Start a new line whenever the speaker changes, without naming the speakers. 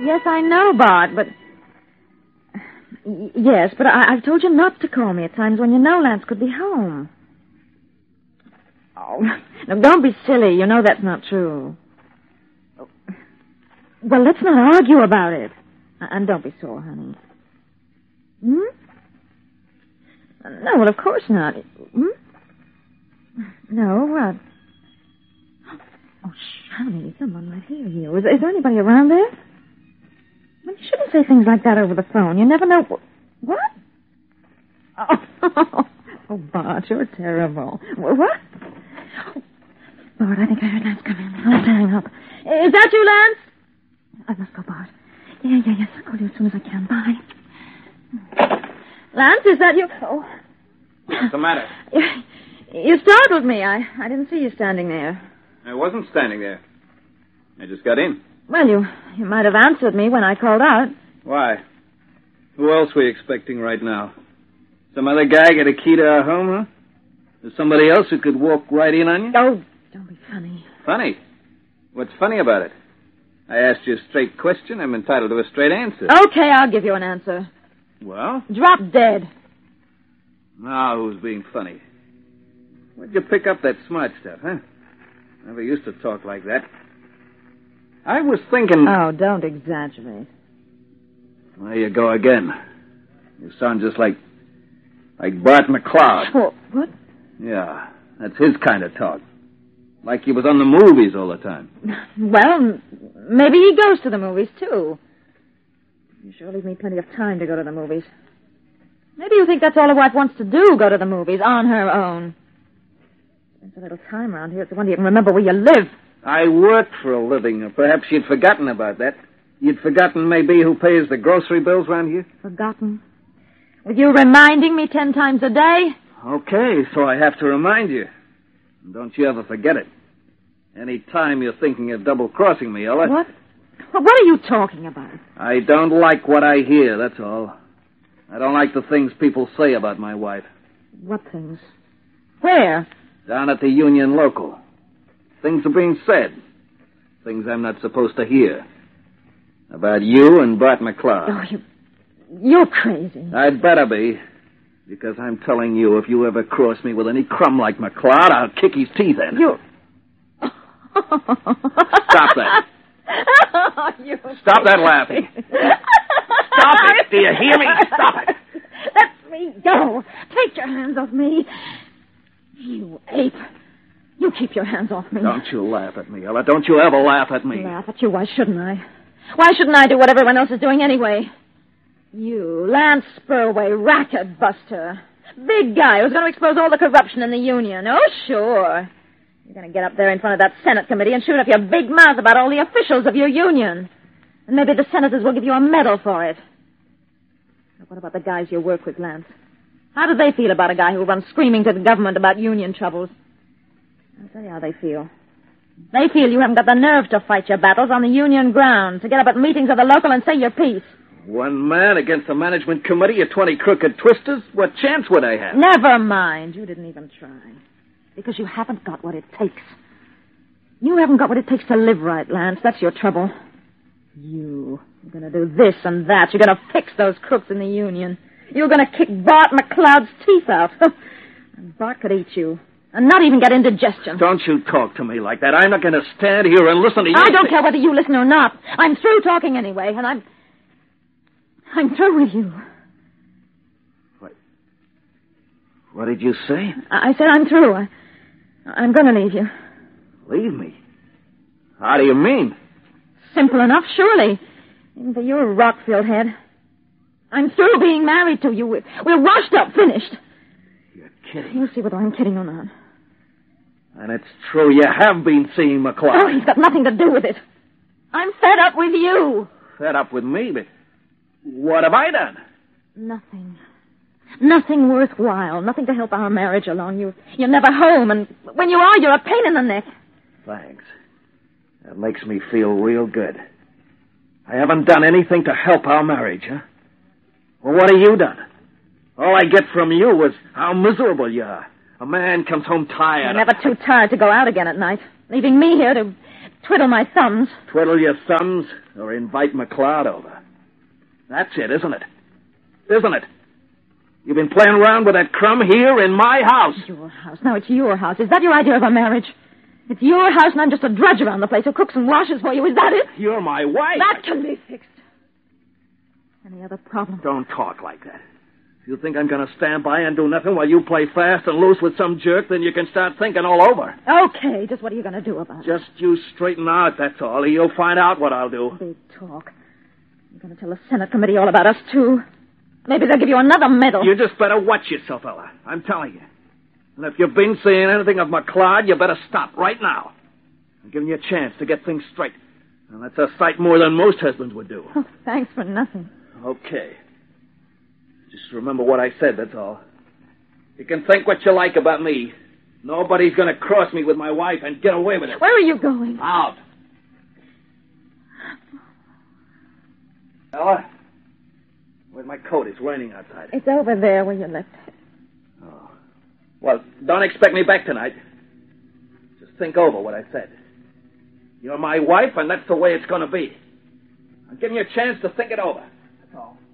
Yes, I know, Bart, but... Yes, but I've told you not to call me at times when you know Lance could be home. Oh, now don't be silly. You know that's not true. Well, let's not argue about it. And don't be sore, honey. Hmm? No, well, of course not. Hmm? No, what? Oh, honey, someone might hear you. Is there anybody around there? Well, you shouldn't say things like that over the phone. You never know... What? Oh, Bart, you're terrible. What? Bart, I think I heard Lance coming. I'll hang up. Is that you, Lance? I must go, Bart. Yes. I'll call you as soon as I can. Bye. Lance, is that you? Oh.
What's the matter?
You startled me. I didn't see you standing there.
I wasn't standing there. I just got in.
Well, you might have answered me when I called out.
Why? Who else were you expecting right now? Some other guy get a key to our home, huh? There's somebody else who could walk right in on you?
Oh, don't be funny.
Funny? What's funny about it? I asked you a straight question. I'm entitled to a straight answer.
Okay, I'll give you an answer.
Well?
Drop dead.
Now who's being funny? Where'd you pick up that smart stuff, huh? Never used to talk like that. I was thinking...
Oh, don't exaggerate.
There you go again. You sound just like Bart McCloud.
Oh, what?
Yeah, that's his kind of talk. Like he was on the movies all the time.
Well, maybe he goes to the movies, too. You sure leave me plenty of time to go to the movies. Maybe you think that's all a wife wants to do, go to the movies on her own. Spend a little time around here. It's a wonder you can remember where you live.
I work for a living. Or perhaps you'd forgotten about that. You'd forgotten maybe who pays the grocery bills around here?
Forgotten? With you reminding me 10 times a day?
Okay, so I have to remind you. Don't you ever forget it. Any time you're thinking of double-crossing me, Ella.
What? What are you talking about?
I don't like what I hear, that's all. I don't like the things people say about my wife.
What things? Where?
Down at the Union Local. Things are being said. Things I'm not supposed to hear. About you and Bart McCloud.
Oh, you're crazy.
I'd better be. Because I'm telling you, if you ever cross me with any crumb like McCloud, I'll kick his teeth in.
You...
Stop that. Stop that laughing. Stop it. Do you hear me? Stop it.
Let me go. Take your hands off me. You ape. You keep your hands off me.
Don't you laugh at me, Ella. Don't you ever laugh at me.
Laugh at you? Why shouldn't I? Why shouldn't I do what everyone else is doing anyway? You, Lance Spurway, racket buster. Big guy who's going to expose all the corruption in the union. Oh, sure. You're going to get up there in front of that Senate committee and shoot up your big mouth about all the officials of your union. And maybe the senators will give you a medal for it. Now, what about the guys you work with, Lance? How do they feel about a guy who runs screaming to the government about union troubles? I'll tell you how they feel. They feel you haven't got the nerve to fight your battles on the union ground, to get up at meetings of the local and say your piece.
One man against the management committee of 20 crooked twisters? What chance would I have?
Never mind. You didn't even try. Because you haven't got what it takes. You haven't got what it takes to live right, Lance. That's your trouble. You're going to do this and that. You're going to fix those crooks in the union. You're going to kick Bart McCloud's teeth out. And Bart could eat you. And not even get indigestion.
Don't you talk to me like that. I'm not going to stand here and listen to you.
I don't care whether you listen or not. I'm through talking anyway, and I'm through with you.
What did you say?
I said I'm through. I'm going to leave you.
Leave me? How do you mean?
Simple enough, surely. Even for your rock-filled head. I'm through being married to you. We're washed up, finished.
You're kidding.
You'll see whether I'm kidding or not.
And it's true, you have been seeing McCloud.
Oh, he's got nothing to do with it. I'm fed up with you.
Fed up with me? But what have I done?
Nothing. Nothing worthwhile. Nothing to help our marriage along. You're never home, and when you are, you're a pain in the neck.
Thanks. That makes me feel real good. I haven't done anything to help our marriage, huh? Well, what have you done? All I get from you was how miserable you are. A man comes home tired.
You're never too tired to go out again at night, leaving me here to twiddle my thumbs.
Twiddle your thumbs or invite McLeod over. That's it, isn't it? Isn't it? You've been playing around with that crumb here in my house.
Your house. Now it's your house. Is that your idea of a marriage? It's your house and I'm just a drudge around the place who cooks and washes for you. Is that it?
You're my wife.
That can be fixed. Any other problem?
Don't talk like that. If you think I'm going to stand by and do nothing while you play fast and loose with some jerk, then you can start thinking all over.
Okay, just what are you going to do about it?
Just you straighten out, that's all. You'll find out what I'll do.
Big talk. You're going to tell the Senate committee all about us, too. Maybe they'll give you another medal.
You just better watch yourself, Ella. I'm telling you. And if you've been saying anything of McLeod, you better stop right now. I'm giving you a chance to get things straight. And that's a sight more than most husbands would do.
Oh, thanks for nothing.
Okay. Just remember what I said, that's all. You can think what you like about me. Nobody's going to cross me with my wife and get away with it.
Where are you going?
Out. Ella, where's my coat? It's raining outside.
It's over there where you left it.
Oh. Well, don't expect me back tonight. Just think over what I said. You're my wife, and that's the way it's going to be. I'm giving you a chance to think it over. That's all.